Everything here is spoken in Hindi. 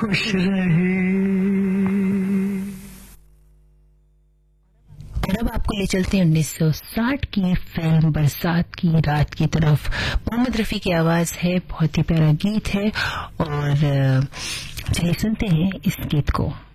खुश रहे। और अब आपको ले चलते हैं 1960 की फिल्म बरसात की रात की तरफ। मोहम्मद रफी की आवाज है, बहुत ही प्यारा गीत है और चलिए सुनते हैं इस गीत को।